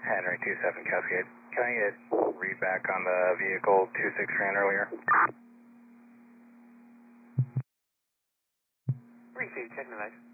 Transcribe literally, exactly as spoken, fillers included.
Henry two seven Cascade. Can I get read back on the vehicle two six ran earlier? Received, check the device.